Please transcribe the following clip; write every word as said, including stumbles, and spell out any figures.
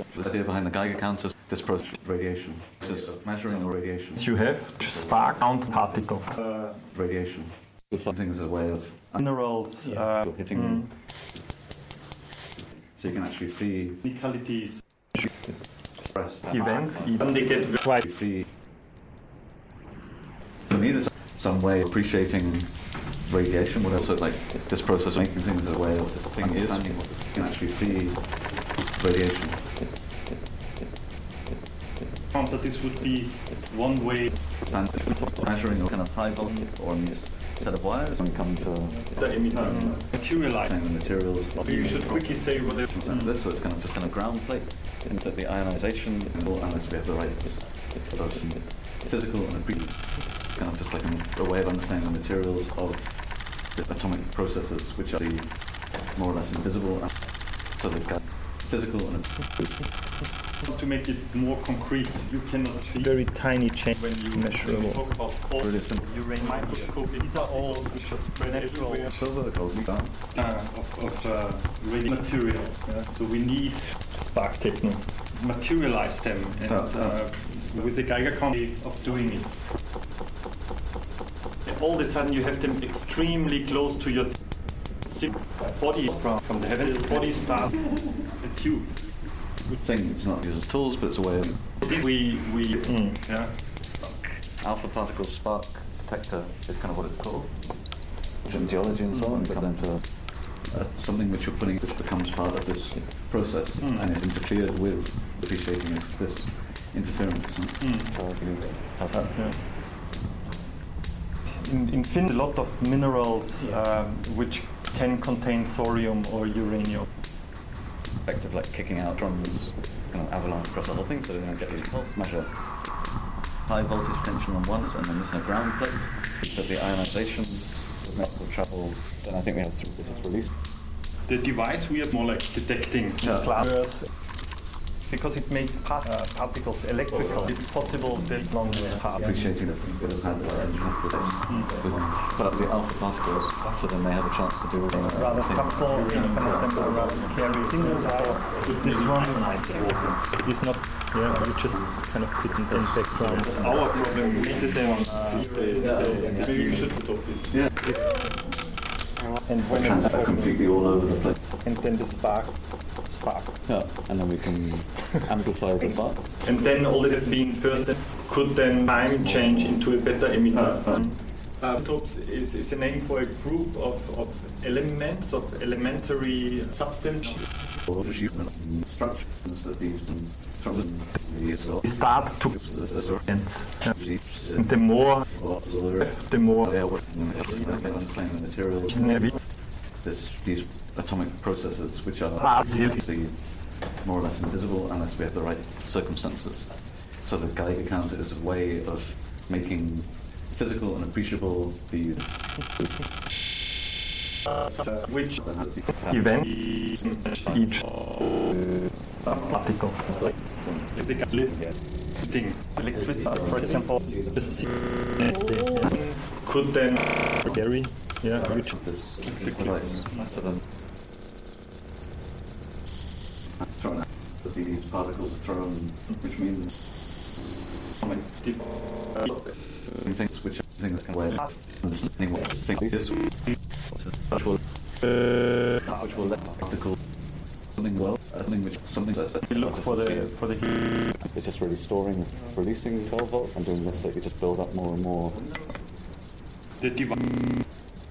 The idea behind the Geiger counter is this process radiation. This is measuring the radiation. You have spark count particles. Uh, radiation. Things as a way of Minerals. Yeah. Uh, hitting mm. them. So you can actually see Technicalities. expressed. Event. When they get You see. For me, there's some way of appreciating radiation, but also like this process of making things as a way of this thing is. You can actually see radiation. that this would be one way. Measuring a kind of high voltage on this set of wires when we come to The emitter materializing the materials. You should quickly say what it is. This, so it's kind of just kind of ground plate, and that the ionization, unless we have the right both physical and appreciable, kind of just like a, a way of understanding the materials of the atomic processes, which are the more or less invisible. So they've got physical and to make it more concrete, you cannot see very tiny change when you measurable. talk about all really simple. uranium microscope. These are all just spread everywhere Silver, gold, we can't. uh, of, of uh, radio materials. Yeah? So we need Spark techno. materialize them, and Oh, oh. uh, with the Geiger counter of doing it. And all of a sudden, you have them extremely close to your body from the heavens. Body starts a tube. Good thing it's not used as tools, but it's a way of This we we Mm. yeah. alpha particle spark detector is kind of what it's called. In geology and so on, but then to uh, something which you're putting, which becomes part of this process, Mm. and is interfered with, appreciating this, this interference. Mm. So if you have that. Yeah. In, in Finland, a lot of minerals um, which can contain thorium or uranium. Effective, like kicking out drums, kind of avalanche across the whole thing, so they don't get these pulse. Measure high voltage tension on one, and then this is a ground plate. So the ionization will travel. Then I think we have to. This is released. The device we are more like detecting. Glass Earth, because it makes part, uh, particles electrical. It's possible that long path. Appreciating that it has had uh, interacted with but the alpha particles, so then they have a chance to do uh, Rather subtle, and some of them are rather scary. Single eye. This one is not. Yeah, we just kind of put it in the background. Our problem with them is the, maybe you should put this. Yeah. And when Trans- it's completely all over the place. and then the spark, spark. Yeah, and then we can amplify the spark. And then all this being first could then time change into a better emitter. Uh, Isotopes is, is a name for a group of, of elements, of elementary substance. Or structures that these We start to and, and the more the more understanding the materials. maybe This, these atomic processes, which are Ah, obviously more or less invisible unless we have the right circumstances. So the Geiger counter is a way of making physical and appreciable these Uh, which event each particle. lifting Electricity, for example, the C could then Gary, yeah, which this device. So then thrown out. These particles are thrown, which means something things which are things can weigh. Understanding what this thing is, which will which will let particle something well, something which something that's we look for the for the heat. it's just really storing, releasing twelve volts and doing this, so you just build up more and more. the device